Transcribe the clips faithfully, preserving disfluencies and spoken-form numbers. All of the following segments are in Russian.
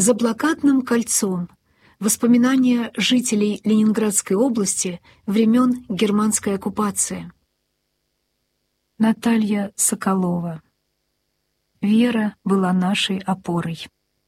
За блокадным кольцом. Воспоминания жителей Ленинградской области времен германской оккупации. Наталья Соколова. Вера была нашей опорой.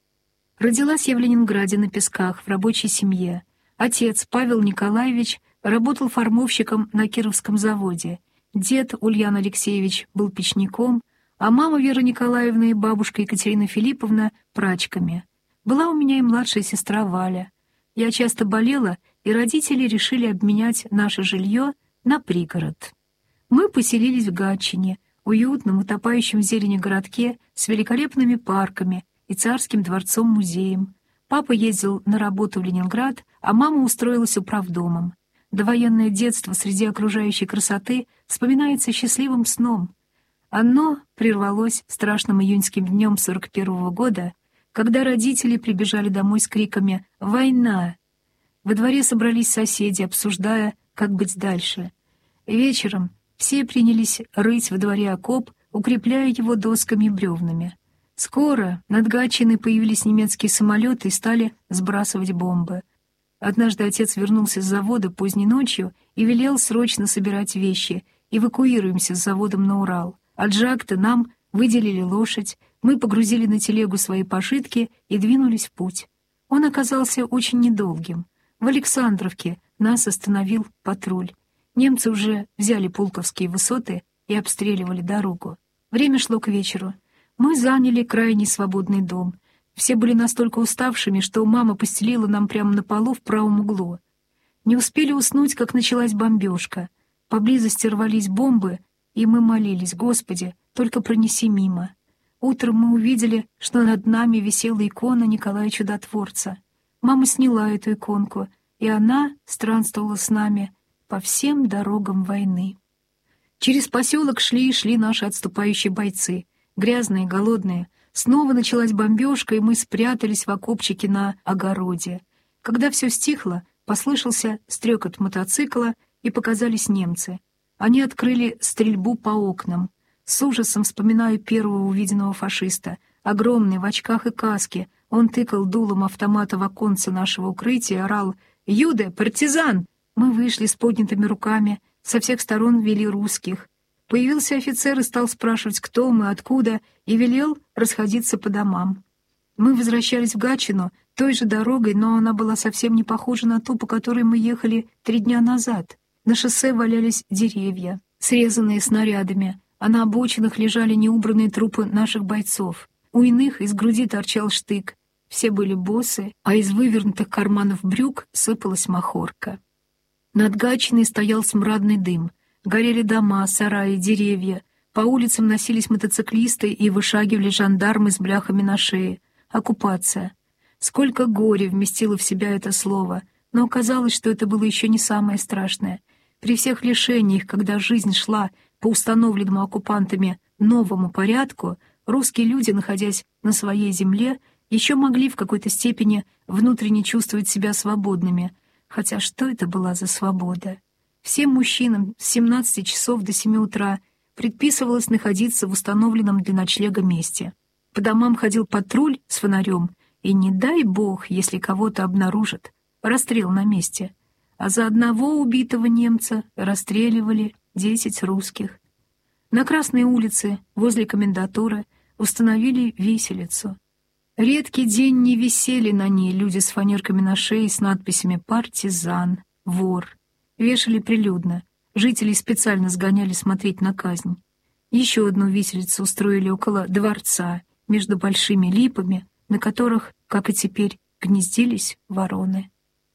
Родилась я в Ленинграде на Песках, в рабочей семье. Отец, Павел Николаевич, работал формовщиком на Кировском заводе. Дед, Ульян Алексеевич, был печником, а мама Вера Николаевна и бабушка Екатерина Филипповна — прачками. Была у меня и младшая сестра Валя. Я часто болела, и родители решили обменять наше жилье на пригород. Мы поселились в Гатчине, уютном, утопающем в зелени городке с великолепными парками и царским дворцом-музеем. Папа ездил на работу в Ленинград, а мама устроилась управдомом. Довоенное детство среди окружающей красоты вспоминается счастливым сном. Оно прервалось страшным июньским днем сорок первого года, когда родители прибежали домой с криками «Война!». Во дворе собрались соседи, обсуждая, как быть дальше. Вечером все принялись рыть во дворе окоп, укрепляя его досками и бревнами. Скоро над Гатчиной появились немецкие самолеты и стали сбрасывать бомбы. Однажды отец вернулся с завода поздней ночью и велел срочно собирать вещи. Эвакуируемся с заводом на Урал. От Жакта нам выделили лошадь, мы погрузили на телегу свои пожитки и двинулись в путь. Он оказался очень недолгим. В Александровке нас остановил патруль. Немцы уже взяли Пулковские высоты и обстреливали дорогу. Время шло к вечеру. Мы заняли крайний свободный дом. Все были настолько уставшими, что мама постелила нам прямо на полу в правом углу. Не успели уснуть, как началась бомбежка. Поблизости рвались бомбы, и мы молились: «Господи, только пронеси мимо». Утром мы увидели, что над нами висела икона Николая Чудотворца. Мама сняла эту иконку, и она странствовала с нами по всем дорогам войны. Через поселок шли и шли наши отступающие бойцы, грязные, голодные. Снова началась бомбежка, и мы спрятались в окопчике на огороде. Когда все стихло, послышался стрекот мотоцикла, и показались немцы. Они открыли стрельбу по окнам. С ужасом вспоминаю первого увиденного фашиста. Огромный, в очках и каске, он тыкал дулом автомата в оконце нашего укрытия и орал: «Юде, партизан!». Мы вышли с поднятыми руками, со всех сторон вели русских. Появился офицер и стал спрашивать, кто мы, откуда, и велел расходиться по домам. Мы возвращались в Гатчину той же дорогой, но она была совсем не похожа на ту, по которой мы ехали три дня назад. На шоссе валялись деревья, срезанные снарядами, а на обочинах лежали неубранные трупы наших бойцов. У иных из груди торчал штык. Все были босы, а из вывернутых карманов брюк сыпалась махорка. Над Гатчиной стоял смрадный дым. Горели дома, сараи, деревья. По улицам носились мотоциклисты и вышагивали жандармы с бляхами на шее. Оккупация. Сколько горя вместило в себя это слово, но оказалось, что это было еще не самое страшное. При всех лишениях, когда жизнь шла по установленному оккупантами новому порядку, русские люди, находясь на своей земле, еще могли в какой-то степени внутренне чувствовать себя свободными. Хотя что это была за свобода? Всем мужчинам с семнадцати часов до семи утра предписывалось находиться в установленном для ночлега месте. По домам ходил патруль с фонарем, и не дай бог, если кого-то обнаружат, расстрел на месте. А за одного убитого немца расстреливали десять русских. На Красной улице, возле комендатуры, установили виселицу. Редкий день не висели на ней люди с фанерками на шее с надписями «Партизан», «Вор». Вешали прилюдно. Жителей специально сгоняли смотреть на казнь. Еще одну виселицу устроили около дворца, между большими липами, на которых, как и теперь, гнездились вороны.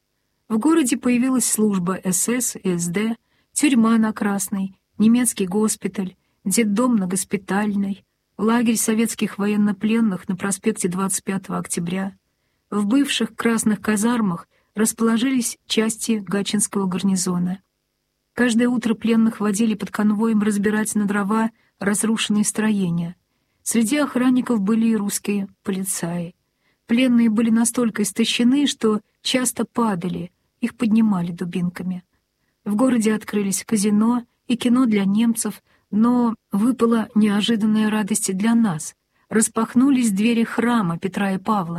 В городе появилась служба эс эс и эс дэ, тюрьма на Красной, немецкий госпиталь, детдом на Госпитальной, лагерь советских военнопленных на проспекте двадцать пятого октября. В бывших красных казармах расположились части Гатчинского гарнизона. Каждое утро пленных водили под конвоем разбирать на дрова разрушенные строения. Среди охранников были и русские полицаи. Пленные были настолько истощены, что часто падали, их поднимали дубинками. В городе открылись казино и кино для немцев, но выпала неожиданная радость и для нас. Распахнулись двери храма Петра и Павла.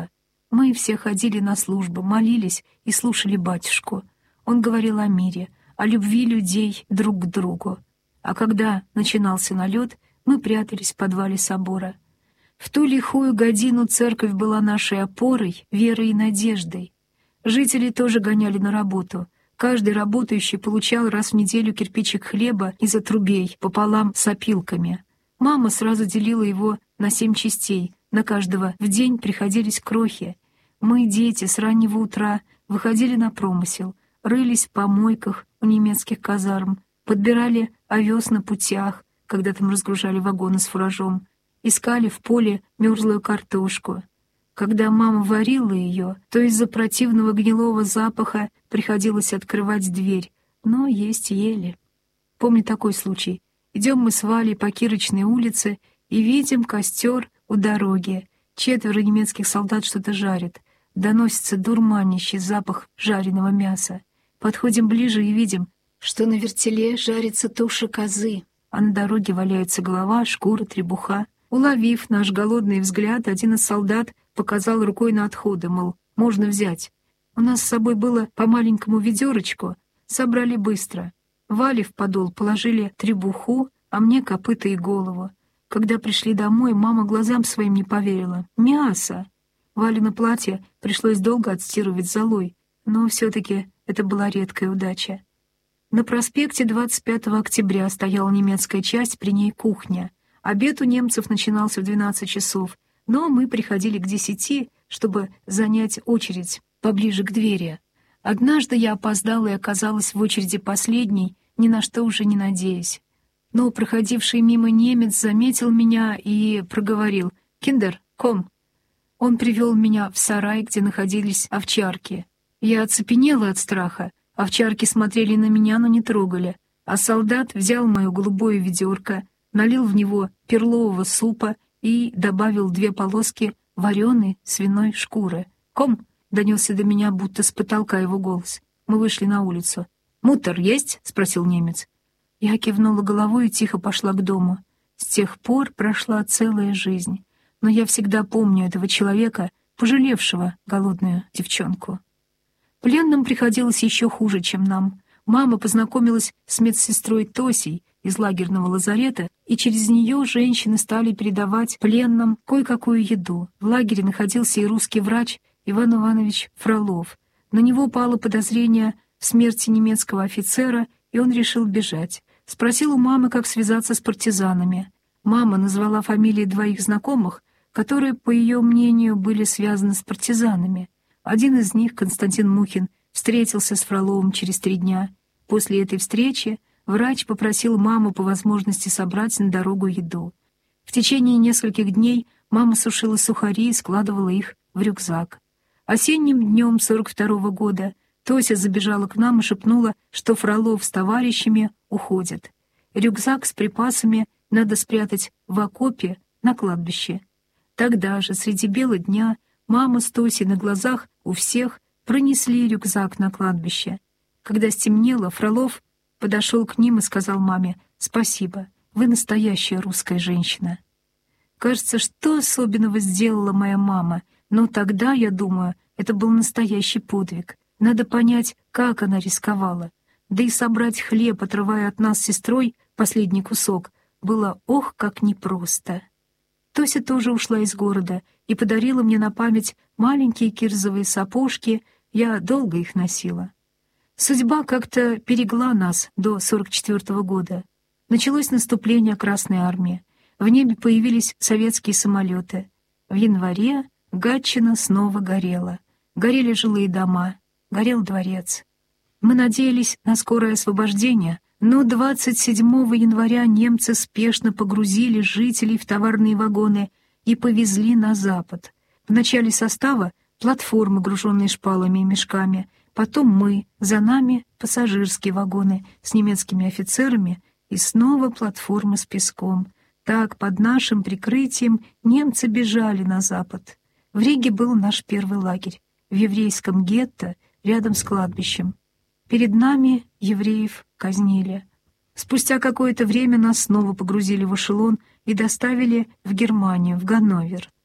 Мы все ходили на службу, молились и слушали батюшку. Он говорил о мире, о любви людей друг к другу. А когда начинался налет, мы прятались в подвале собора. В ту лихую годину церковь была нашей опорой, верой и надеждой. Жители тоже гоняли на работу. Каждый работающий получал раз в неделю кирпичик хлеба из отрубей пополам с опилками. Мама сразу делила его на семь частей, на каждого в день приходились крохи. Мы, дети, с раннего утра выходили на промысел, рылись в помойках у немецких казарм, подбирали овес на путях, когда там разгружали вагоны с фуражом, искали в поле мерзлую картошку. Когда мама варила ее, то из-за противного гнилого запаха приходилось открывать дверь, но есть ели. Помню такой случай. Идем мы с Валей по Кирочной улице и видим костер у дороги. Четверо немецких солдат что-то жарят. Доносится дурманящий запах жареного мяса. Подходим ближе и видим, что на вертеле жарится туша козы, а на дороге валяется голова, шкура, требуха. Уловив наш голодный взгляд, один из солдат показал рукой на отходы, мол, можно взять. У нас с собой было по маленькому ведерочку, собрали быстро. Вале в подол положили требуху, а мне копыта и голову. Когда пришли домой, мама глазам своим не поверила. Мясо! Валино платье пришлось долго отстирывать золой, но все-таки это была редкая удача. На проспекте двадцать пятого октября стояла немецкая часть, при ней кухня. Обед у немцев начинался в двенадцать часов, но мы приходили к десяти, чтобы занять очередь поближе к двери. Однажды я опоздала и оказалась в очереди последней, ни на что уже не надеясь. Но проходивший мимо немец заметил меня и проговорил: «Киндер, ком». Он привел меня в сарай, где находились овчарки. Я оцепенела от страха. Овчарки смотрели на меня, но не трогали. А солдат взял мое голубое ведерко, налил в него перлового супа и добавил две полоски вареной свиной шкуры. «Ком!» — донесся до меня, будто с потолка его голос. Мы вышли на улицу. «Мутер есть?» — спросил немец. Я кивнула головой и тихо пошла к дому. С тех пор прошла целая жизнь. Но я всегда помню этого человека, пожалевшего голодную девчонку. Пленным приходилось еще хуже, чем нам. Мама познакомилась с медсестрой Тосей из лагерного лазарета, и через нее женщины стали передавать пленным кое-какую еду. В лагере находился и русский врач Иван Иванович Фролов. На него пало подозрение в смерти немецкого офицера, и он решил бежать. Спросил у мамы, как связаться с партизанами. Мама назвала фамилии двоих знакомых, которые, по ее мнению, были связаны с партизанами. Один из них, Константин Мухин, встретился с Фроловым через три дня. После этой встречи врач попросил маму по возможности собрать на дорогу еду. В течение нескольких дней мама сушила сухари и складывала их в рюкзак. Осенним днем сорок второго года Тося забежала к нам и шепнула, что Фролов с товарищами уходят. Рюкзак с припасами надо спрятать в окопе на кладбище. Тогда же, среди бела дня, мама с Тосей на глазах у всех пронесли рюкзак на кладбище. Когда стемнело, Фролов подошел к ним и сказал маме: «Спасибо, вы настоящая русская женщина». Кажется, что особенного сделала моя мама, но тогда, я думаю, это был настоящий подвиг. Надо понять, как она рисковала. Да и собрать хлеб, отрывая от нас с сестрой последний кусок, было ох, как непросто. Тося тоже ушла из города и подарила мне на память маленькие кирзовые сапожки, я долго их носила. Судьба как-то берегла нас до сорок четвёртого года. Началось наступление Красной Армии. В небе появились советские самолеты. В январе Гатчина снова горела. Горели жилые дома, горел дворец. Мы надеялись на скорое освобождение, но двадцать седьмого января немцы спешно погрузили жителей в товарные вагоны и повезли на запад. В начале состава платформы, груженные шпалами и мешками, потом мы, за нами пассажирские вагоны с немецкими офицерами и снова платформы с песком. Так, под нашим прикрытием, немцы бежали на запад. В Риге был наш первый лагерь, в еврейском гетто, рядом с кладбищем. Перед нами евреев казнили. Спустя какое-то время нас снова погрузили в эшелон и доставили в Германию, в Ганновер.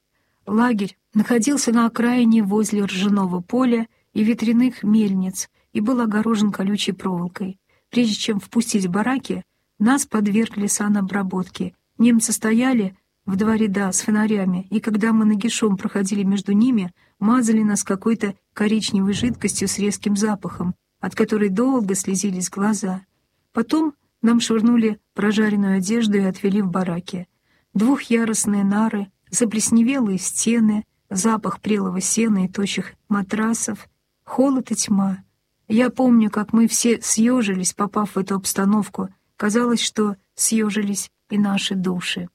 Лагерь находился на окраине возле ржаного поля и ветряных мельниц и был огорожен колючей проволокой. Прежде чем впустить в бараки, нас подвергли санобработке. Немцы стояли в два ряда с фонарями, и когда мы нагишом проходили между ними, мазали нас какой-то коричневой жидкостью с резким запахом, от которой долго слезились глаза. Потом нам швырнули прожаренную одежду и отвели в бараки. Двухъярусные нары, заплесневелые стены, запах прелого сена и тощих матрасов, холод и тьма. Я помню, как мы все съежились, попав в эту обстановку. Казалось, что съежились и наши души.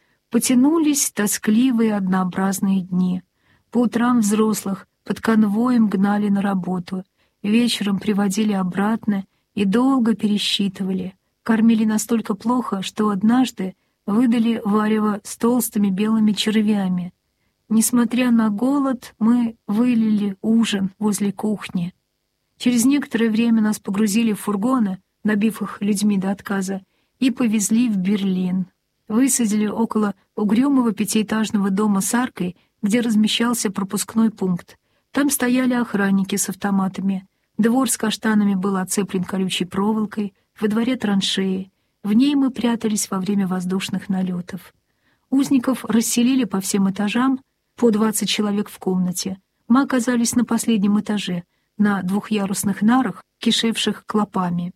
Потянулись тоскливые однообразные дни. По утрам взрослых под конвоем гнали на работу, вечером приводили обратно и долго пересчитывали. Кормили настолько плохо, что однажды выдали варево с толстыми белыми червями. Несмотря на голод, мы вылили ужин возле кухни. Через некоторое время нас погрузили в фургоны, набив их людьми до отказа, и повезли в Берлин. Высадили около угрюмого пятиэтажного дома с аркой, где размещался пропускной пункт. Там стояли охранники с автоматами. Двор с каштанами был оцеплен колючей проволокой, во дворе траншеи. В ней мы прятались во время воздушных налетов. Узников расселили по всем этажам, по двадцать человек в комнате. Мы оказались на последнем этаже, на двухъярусных нарах, кишевших клопами.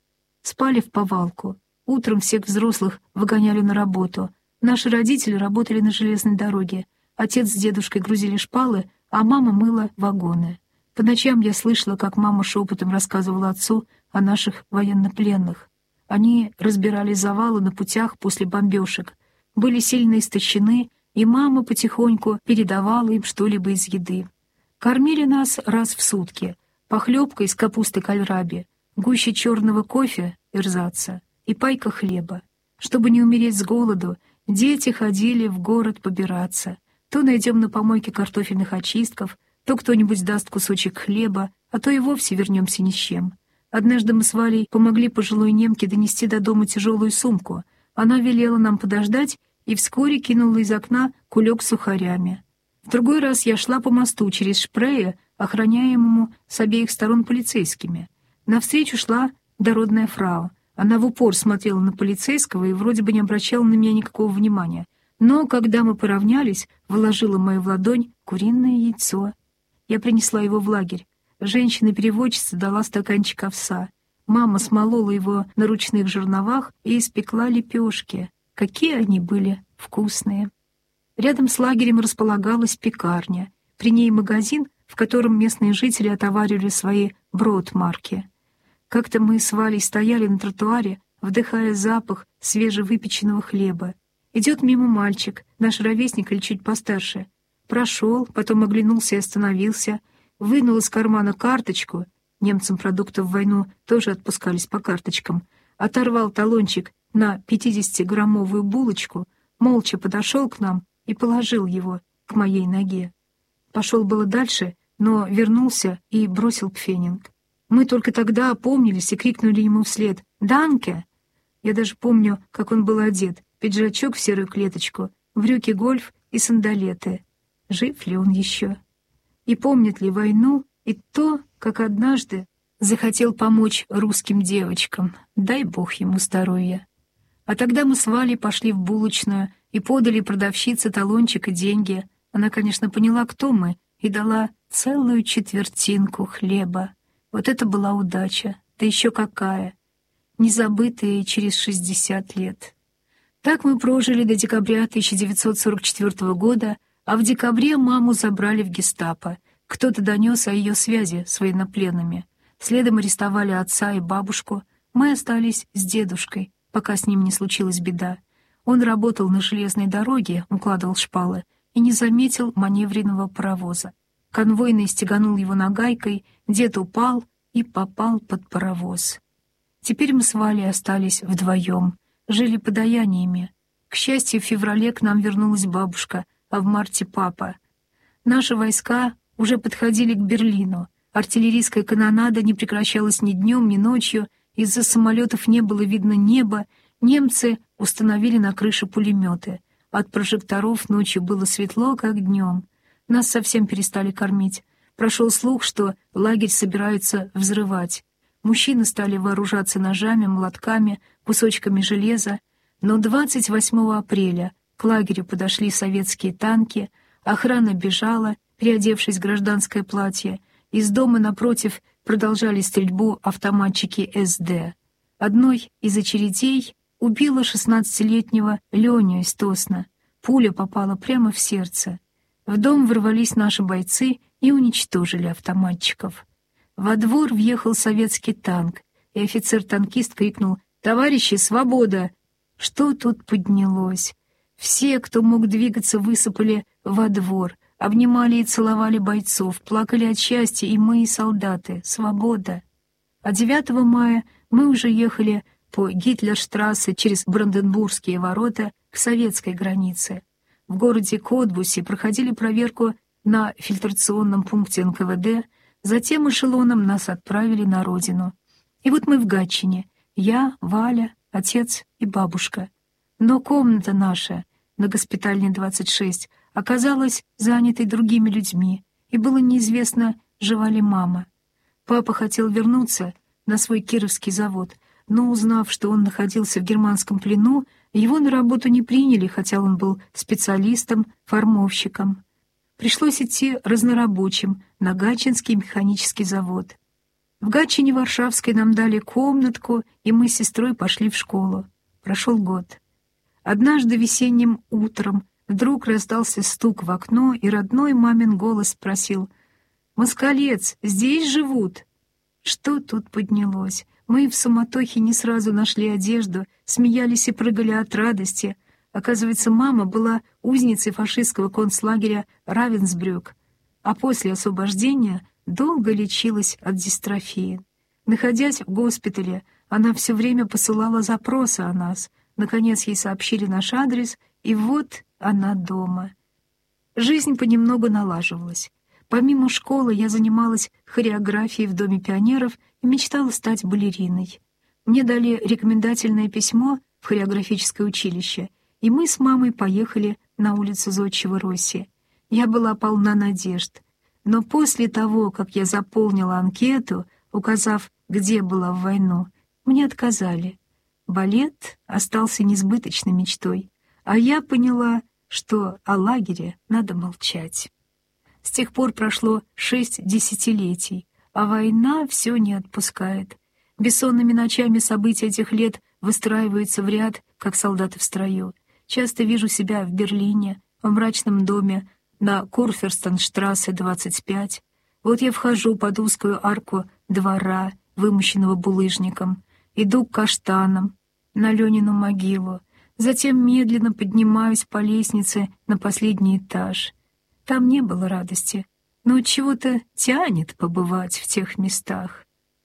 Спали в повалку. Утром всех взрослых выгоняли на работу. Наши родители работали на железной дороге. Отец с дедушкой грузили шпалы, а мама мыла вагоны. По ночам я слышала, как мама шепотом рассказывала отцу о наших военнопленных. Они разбирали завалы на путях после бомбежек, были сильно истощены, и мама потихоньку передавала им что-либо из еды. Кормили нас раз в сутки, похлебкой из капусты кальраби, гуще черного кофе, эрзаца, и пайка хлеба. Чтобы не умереть с голоду, дети ходили в город побираться. То найдем на помойке картофельных очистков, то кто-нибудь даст кусочек хлеба, а то и вовсе вернемся ни с чем. Однажды мы с Валей помогли пожилой немке донести до дома тяжелую сумку. Она велела нам подождать и вскоре кинула из окна кулек с сухарями. В другой раз я шла по мосту через Шпрее, охраняемому с обеих сторон полицейскими. Навстречу шла дородная фрау. Она в упор смотрела на полицейского и вроде бы не обращала на меня никакого внимания. Но, когда мы поравнялись, вложила мою в ладонь куриное яйцо. Я принесла его в лагерь. Женщина-переводчица дала стаканчик овса. Мама смолола его на ручных жерновах и испекла лепешки. Какие они были вкусные! Рядом с лагерем располагалась пекарня. При ней магазин, в котором местные жители отоваривали свои брод-марки. Как-то мы с Валей стояли на тротуаре, вдыхая запах свежевыпеченного хлеба. Идет мимо мальчик, наш ровесник или чуть постарше. Прошел, потом оглянулся и остановился, вынул из кармана карточку, немцам продуктов в войну тоже отпускались по карточкам, оторвал талончик на пятидесятиграммовую булочку, молча подошел к нам и положил его к моей ноге. Пошел было дальше, но вернулся и бросил пфенинг. Мы только тогда опомнились и крикнули ему вслед «Данке!». Я даже помню, как он был одет, пиджачок в серую клеточку, брюки гольф и сандалеты. Жив ли он еще? И помнит ли войну и то, как однажды захотел помочь русским девочкам, дай бог ему здоровья. А тогда мы с Валей пошли в булочную и подали продавщице талончик и деньги. Она, конечно, поняла, кто мы, и дала целую четвертинку хлеба. Вот это была удача, да еще какая, незабытая через шестьдесят лет. Так мы прожили до декабря тысяча девятьсот сорок четвёртого года, а в декабре маму забрали в гестапо. Кто-то донес о ее связи с военнопленными. Следом арестовали отца и бабушку. Мы остались с дедушкой, пока с ним не случилась беда. Он работал на железной дороге, укладывал шпалы, и не заметил маневренного паровоза. Конвойный стеганул его нагайкой, дед упал и попал под паровоз. Теперь мы с Валей остались вдвоем, жили подаяниями. К счастью, в феврале к нам вернулась бабушка, а в марте папа. Наши войска уже подходили к Берлину. Артиллерийская канонада не прекращалась ни днем, ни ночью, из-за самолетов не было видно неба, немцы установили на крыше пулеметы. от прожекторов ночью было светло, как днем. Нас совсем перестали кормить. Прошел слух, что лагерь собираются взрывать. Мужчины стали вооружаться ножами, молотками, кусочками железа. Но двадцать восьмого апреля к лагерю подошли советские танки, охрана бежала, переодевшись в гражданское платье. Из дома напротив продолжали стрельбу автоматчики эс дэ. Одной из очередей убила шестнадцатилетнего Леню из Тосна. Пуля попала прямо в сердце. В дом ворвались наши бойцы и уничтожили автоматчиков. Во двор въехал советский танк, и офицер-танкист крикнул: «Товарищи, свобода!» Что тут поднялось? Все, кто мог двигаться, высыпали во двор, обнимали и целовали бойцов, плакали от счастья и мы, и солдаты. Свобода! А девятого мая мы уже ехали по Гитлерштрассе через Бранденбургские ворота к советской границе. В городе Котбусе проходили проверку на фильтрационном пункте эн ка вэ дэ, затем эшелоном нас отправили на родину. И вот мы в Гатчине. Я, Валя, отец и бабушка. Но комната наша на госпитальной двадцать шесть оказалась занятой другими людьми, и было неизвестно, жива ли мама. Папа хотел вернуться на свой кировский завод, но, узнав, что он находился в германском плену, его на работу не приняли, хотя он был специалистом, формовщиком. Пришлось идти разнорабочим на Гатчинский механический завод. В Гатчине Варшавской нам дали комнатку, и мы с сестрой пошли в школу. Прошел год. Однажды весенним утром вдруг раздался стук в окно, и родной мамин голос спросил: «Москалец, здесь живут?» Что тут поднялось? Мы в суматохе не сразу нашли одежду, смеялись и прыгали от радости. Оказывается, мама была узницей фашистского концлагеря Равенсбрюк, а после освобождения долго лечилась от дистрофии. Находясь в госпитале, она все время посылала запросы о нас. Наконец ей сообщили наш адрес, и вот она дома. Жизнь понемногу налаживалась. Помимо школы я занималась хореографией в Доме пионеров и мечтала стать балериной. Мне дали рекомендательное письмо в хореографическое училище, и мы с мамой поехали на улицу Зодчего Росси. Я была полна надежд. Но после того, как я заполнила анкету, указав, где была в войну, мне отказали. Балет остался несбыточной мечтой, а я поняла, что о лагере надо молчать. С тех пор прошло шесть десятилетий, а война все не отпускает. Бессонными ночами события этих лет выстраиваются в ряд, как солдаты в строю. Часто вижу себя в Берлине, в мрачном доме на Курфюрстенштрассе двадцать пять. Вот я вхожу под узкую арку двора, вымощенного булыжником, иду к каштанам, на Ленину могилу, затем медленно поднимаюсь по лестнице на последний этаж. Там не было радости, но от чего-то тянет побывать в тех местах.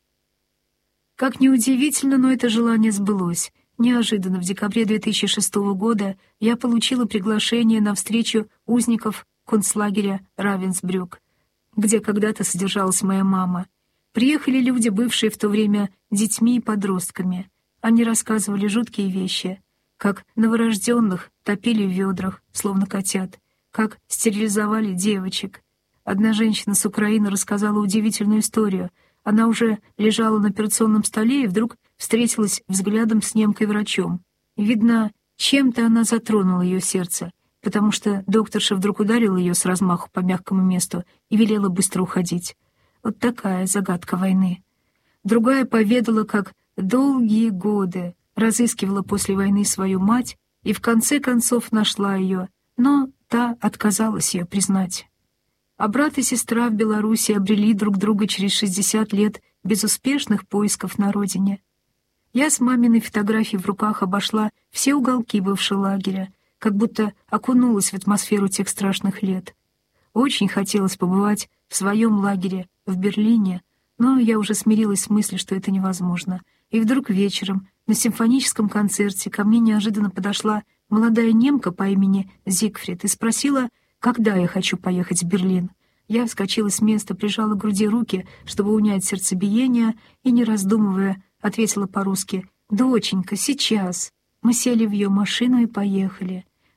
Как ни удивительно, но это желание сбылось. Неожиданно в декабре две тысячи шестого года я получила приглашение на встречу узников концлагеря Равенсбрюк, где когда-то содержалась моя мама. Приехали люди, бывшие в то время детьми и подростками. Они рассказывали жуткие вещи, как новорожденных топили в ведрах, словно котят, как стерилизовали девочек. Одна женщина с Украины рассказала удивительную историю. Она уже лежала на операционном столе и вдруг встретилась взглядом с немкой-врачом. Видно, чем-то она затронула ее сердце, потому что докторша вдруг ударила ее с размаху по мягкому месту и велела быстро уходить. Вот такая загадка войны. Другая поведала, как долгие годы разыскивала после войны свою мать и в конце концов нашла ее, но та отказалась ее признать. А брат и сестра в Беларуси обрели друг друга через шестьдесят лет безуспешных поисков на родине. Я с маминой фотографией в руках обошла все уголки бывшего лагеря, как будто окунулась в атмосферу тех страшных лет. Очень хотелось побывать в своем лагере в Берлине, но я уже смирилась с мыслью, что это невозможно. И вдруг вечером на симфоническом концерте ко мне неожиданно подошла молодая немка по имени Зигфрид и спросила, когда я хочу поехать в Берлин. Я вскочила с места, прижала к груди руки, чтобы унять сердцебиение, и, не раздумывая, ответила по-русски: «Доченька, сейчас». Мы сели в ее машину и поехали.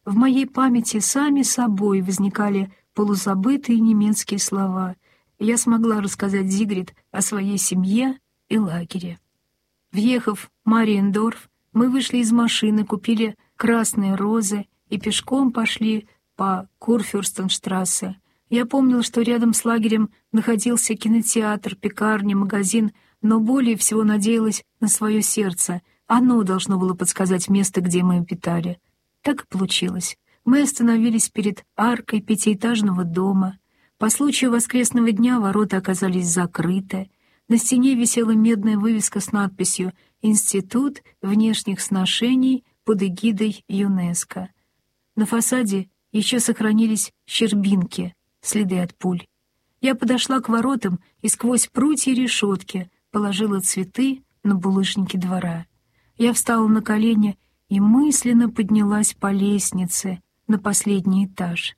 в моей памяти сами собой возникали полузабытые немецкие слова, и я смогла рассказать Зигрид о своей семье и лагере. Въехав в Мариендорф, мы вышли из машины, купили красные розы и пешком пошли по Курфюрстенштрассе. Я помнил, что рядом с лагерем находился кинотеатр, пекарня, магазин, но более всего надеялась на свое сердце. Оно должно было подсказать место, где мы обитали. Так и получилось. Мы остановились перед аркой пятиэтажного дома. По случаю воскресного дня ворота оказались закрыты. На стене висела медная вывеска с надписью «Институт внешних сношений под эгидой ЮНЕСКО». На фасаде еще сохранились щербинки, следы от пуль. Я подошла к воротам и сквозь прутья решетки положила цветы на булыжники двора. Я встала на колени и мысленно поднялась по лестнице на последний этаж.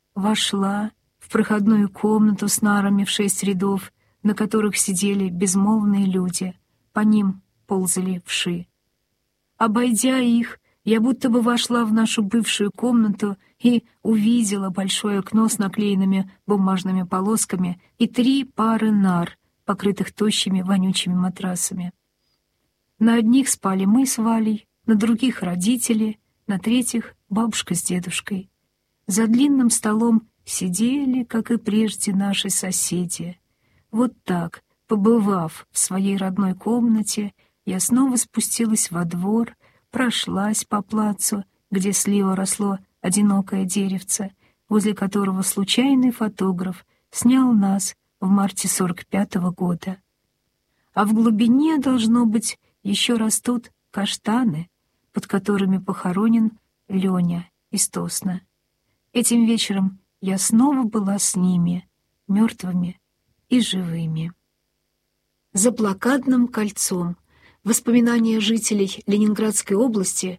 Вошла в проходную комнату с нарами в шесть рядов, на которых сидели безмолвные люди. По ним ползали вши. Обойдя их, я будто бы вошла в нашу бывшую комнату и увидела большое окно с наклеенными бумажными полосками и три пары нар, покрытых тощими вонючими матрасами. На одних спали мы с Валей, на других — родители, на третьих — бабушка с дедушкой. За длинным столом сидели, как и прежде, наши соседи. Вот так, побывав в своей родной комнате, я снова спустилась во двор, прошлась по плацу, где слева росло одинокое деревце, возле которого случайный фотограф снял нас в марте сорок пятого года. А в глубине, должно быть, еще растут каштаны, под которыми похоронен Леня из Тосна. Этим вечером я снова была с ними, мертвыми и живыми. За блокадным кольцом. Воспоминания жителей Ленинградской области